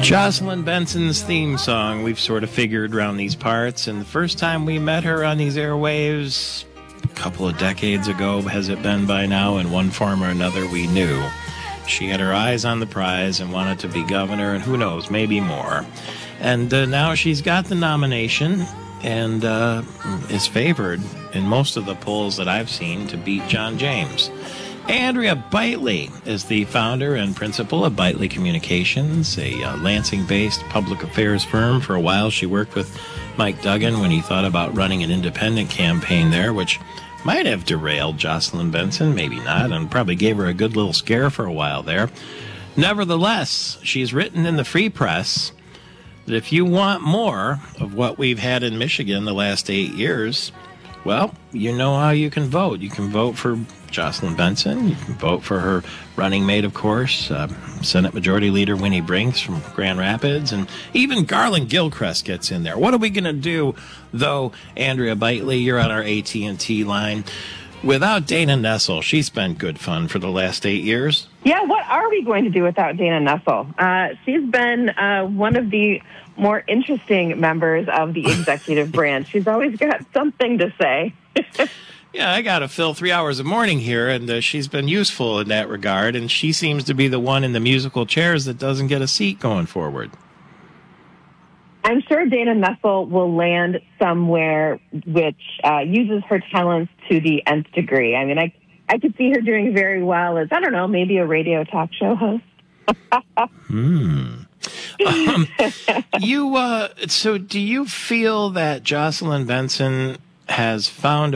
Jocelyn Benson's theme song, we've sort of figured around these parts, and the first time we met her on these airwaves, a couple of decades ago, has it been by now, in one form or another, we knew. She had her eyes on the prize and wanted to be governor, and who knows, maybe more. And now she's got the nomination and is favored in most of the polls that I've seen to beat John James. Andrea Bitely is the founder and principal of Bitely Communications, a Lansing-based public affairs firm. For a while, she worked with Mike Duggan when he thought about running an independent campaign there, which might have derailed Jocelyn Benson, maybe not, and probably gave her a good little scare for a while there. Nevertheless, she's written in the Free Press that if you want more of what we've had in Michigan the last 8 years, well, you know how you can vote. You can vote for Jocelyn Benson. You can vote for her running mate, of course, Senate Majority Leader Winnie Brinks from Grand Rapids, and even Garland Gilchrist gets in there. What are we going to do, though, Andrea Bitely? You're on our AT&T line. Without Dana Nessel, she's been good fun for the last 8 years. Yeah, what are we going to do without Dana Nessel? She's been one of the more interesting members of the executive branch. She's always got something to say. Yeah, I got to fill 3 hours a morning here, and she's been useful in that regard, and she seems to be the one in the musical chairs that doesn't get a seat going forward. I'm sure Dana Nessel will land somewhere which uses her talents to the nth degree. I mean, I could see her doing very well as, I don't know, maybe a radio talk show host. So do you feel that Jocelyn Benson has found